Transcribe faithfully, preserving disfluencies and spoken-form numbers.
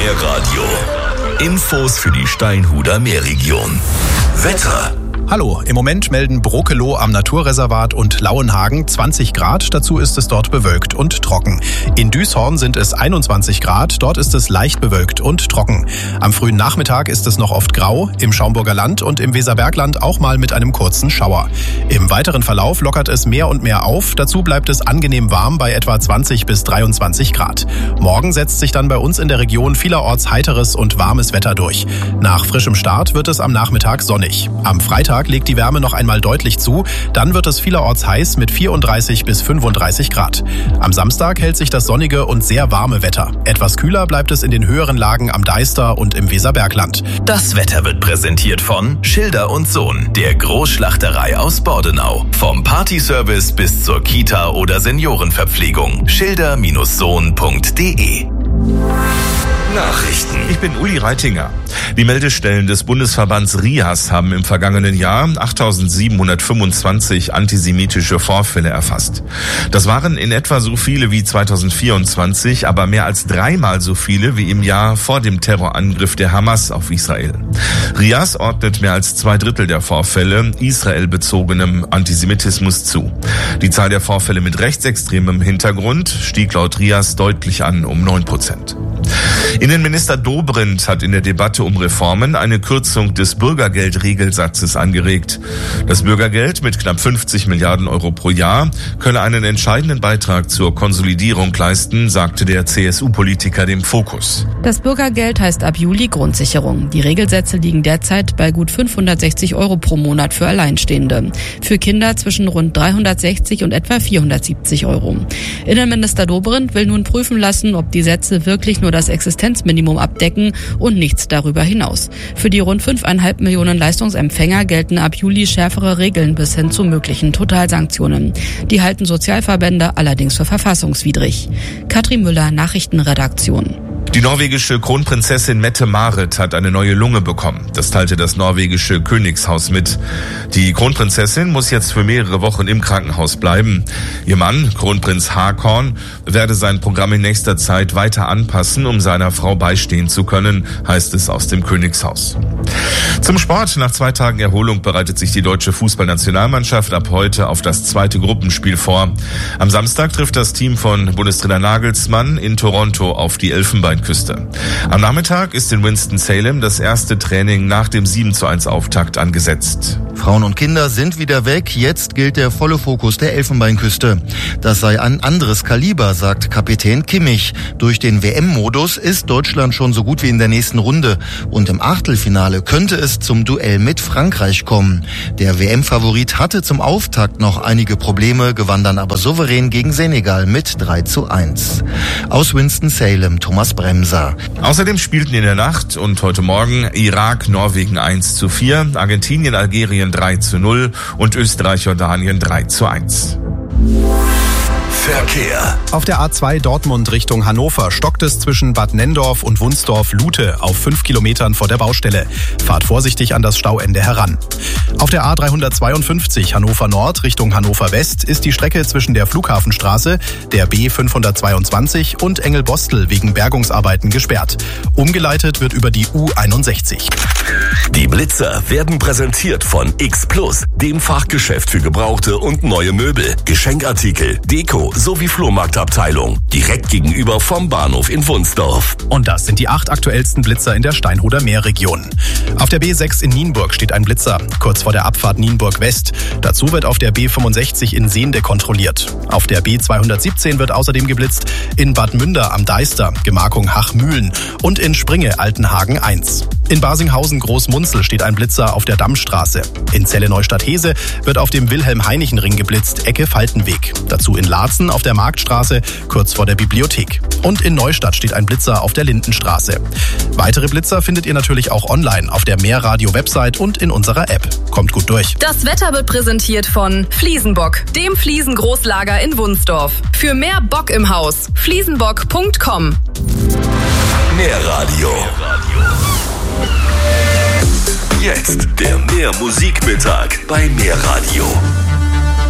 Meerradio. Infos für die Steinhuder Meerregion. Wetter. Hallo, im Moment melden Brokeloh am Naturreservat und Lauenhagen zwanzig Grad, dazu ist es dort bewölkt und trocken. In Düshorn sind es einundzwanzig Grad, dort ist es leicht bewölkt und trocken. Am frühen Nachmittag ist es noch oft grau, im Schaumburger Land und im Weserbergland auch mal mit einem kurzen Schauer. Im weiteren Verlauf lockert es mehr und mehr auf, dazu bleibt es angenehm warm bei etwa zwanzig bis dreiundzwanzig Grad. Morgen setzt sich dann bei uns in der Region vielerorts heiteres und warmes Wetter durch. Nach frischem Start wird es am Nachmittag sonnig. Am Freitag legt die Wärme noch einmal deutlich zu, dann wird es vielerorts heiß mit vierunddreißig bis fünfunddreißig Grad. Am Samstag hält sich das sonnige und sehr warme Wetter. Etwas kühler bleibt es in den höheren Lagen am Deister und im Weserbergland. Das Wetter wird präsentiert von Schilder und Sohn, der Großschlachterei aus Bordenau. Vom Partyservice bis zur Kita- oder Seniorenverpflegung. Schilder Sohn punkt de. Nachrichten. Ich bin Uli Reitinger. Die Meldestellen des Bundesverbands RIAS haben im vergangenen Jahr achttausendsiebenhundertfünfundzwanzig antisemitische Vorfälle erfasst. Das waren in etwa so viele wie zweitausendvierundzwanzig, aber mehr als dreimal so viele wie im Jahr vor dem Terrorangriff der Hamas auf Israel. RIAS ordnet mehr als zwei Drittel der Vorfälle israelbezogenem Antisemitismus zu. Die Zahl der Vorfälle mit rechtsextremem Hintergrund stieg laut RIAS deutlich an um neun Prozent. Innenminister Dobrindt hat in der Debatte um Reformen eine Kürzung des Bürgergeldregelsatzes angeregt. Das Bürgergeld mit knapp fünfzig Milliarden Euro pro Jahr könne einen entscheidenden Beitrag zur Konsolidierung leisten, sagte der C S U-Politiker dem Fokus. Das Bürgergeld heißt ab Juli Grundsicherung. Die Regelsätze liegen derzeit bei gut fünfhundertsechzig Euro pro Monat für Alleinstehende. Für Kinder zwischen rund dreihundertsechzig und etwa vierhundertsiebzig Euro. Innenminister Dobrindt will nun prüfen lassen, ob die Sätze wirklich nur das Existenzminimum abdecken und nichts darüber hinaus. Für die rund fünfeinhalb Millionen Leistungsempfänger gelten ab Juli schärfere Regeln bis hin zu möglichen Totalsanktionen. Die halten Sozialverbände allerdings für verfassungswidrig. Katrin Müller, Nachrichtenredaktion. Die norwegische Kronprinzessin Mette-Marit hat eine neue Lunge bekommen. Das teilte das norwegische Königshaus mit. Die Kronprinzessin muss jetzt für mehrere Wochen im Krankenhaus bleiben. Ihr Mann, Kronprinz Haakon, werde sein Programm in nächster Zeit weiter anpassen, um seiner Frau beistehen zu können, heißt es aus dem Königshaus. Zum Sport. Nach zwei Tagen Erholung bereitet sich die deutsche Fußballnationalmannschaft ab heute auf das zweite Gruppenspiel vor. Am Samstag trifft das Team von Bundestrainer Nagelsmann in Toronto auf die Elfenbeinküste. Am Nachmittag ist in Winston-Salem das erste Training nach dem sieben zu eins Auftakt angesetzt. Frauen und Kinder sind wieder weg. Jetzt gilt der volle Fokus der Elfenbeinküste. Das sei ein anderes Kaliber, sagt Kapitän Kimmich. Durch den W M-Modus ist Deutschland schon so gut wie in der nächsten Runde. Und im Achtelfinale könnte es zum Duell mit Frankreich kommen. Der W M-Favorit hatte zum Auftakt noch einige Probleme, gewann dann aber souverän gegen Senegal mit drei zu eins. Aus Winston-Salem, Thomas Bremser. Außerdem spielten in der Nacht und heute Morgen Irak, Norwegen eins zu vier, Argentinien, Algerien drei zu null und Österreich, Jordanien drei zu eins. Verkehr. Auf der A zwei Dortmund Richtung Hannover stockt es zwischen Bad Nenndorf und Wunsdorf-Lute auf fünf Kilometern vor der Baustelle. Fahrt vorsichtig an das Stauende heran. Auf der A dreihundertzweiundfünfzig Hannover Nord Richtung Hannover West ist die Strecke zwischen der Flughafenstraße, der B fünfhundertzweiundzwanzig und Engelbostel wegen Bergungsarbeiten gesperrt. Umgeleitet wird über die U einundsechzig. Die Blitzer werden präsentiert von X Plus, dem Fachgeschäft für gebrauchte und neue Möbel, Geschenkartikel, Deko sowie Flohmarktabteilung. Direkt gegenüber vom Bahnhof in Wunsdorf. Und das sind die acht aktuellsten Blitzer in der Steinhuder Meerregion. Auf der B sechs in Nienburg steht ein Blitzer, kurz vor der Abfahrt Nienburg West. Dazu wird auf der B fünfundsechzig in Sehnde kontrolliert. Auf der B zweihundertsiebzehn wird außerdem geblitzt in Bad Münder am Deister, Gemarkung Hachmühlen und in Springe Altenhagen eins. In Basinghausen Großmunzel steht ein Blitzer auf der Dammstraße. In Celle-Neustadt-Hese wird auf dem Wilhelm-Heinichen-Ring geblitzt, Ecke Faltenweg. Dazu in Laatzen auf der Marktstraße, kurz vor der Bibliothek. Und in Neustadt steht ein Blitzer auf der Lindenstraße. Weitere Blitzer findet ihr natürlich auch online auf der Meerradio-Website und in unserer App. Kommt gut durch. Das Wetter wird präsentiert von Fliesenbock, dem Fliesengroßlager in Wunsdorf. Für mehr Bock im Haus, fliesenbock punkt com. Meerradio. Jetzt der Meermusikmittag bei Meerradio.